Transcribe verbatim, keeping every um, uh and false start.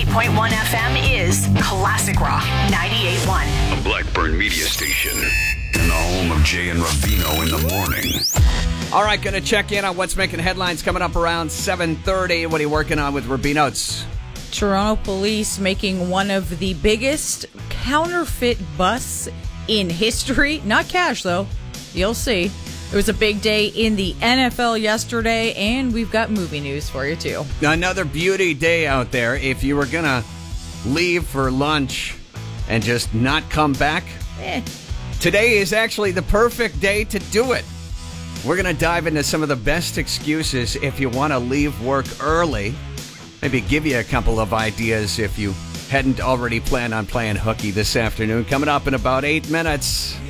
point one F M is Classic Rock ninety-eight point one. A Blackburn media station and the home of Jay and Ravino in the morning. All right, going to check in on what's making headlines coming up around seven thirty. What are you working on with Rubino? It's Toronto police making one of the biggest counterfeit busts in history. Not cash, though. You'll see. It was a big day in the N F L yesterday, and we've got movie news for you, too. another beauty day out there. If you were going to leave for lunch and just not come back, Eh. today is actually the perfect day to do it. We're going to dive into some of the best excuses if you want to leave work early. Maybe give you a couple of ideas if you hadn't already planned on playing hooky this afternoon. Coming up in about eight minutes.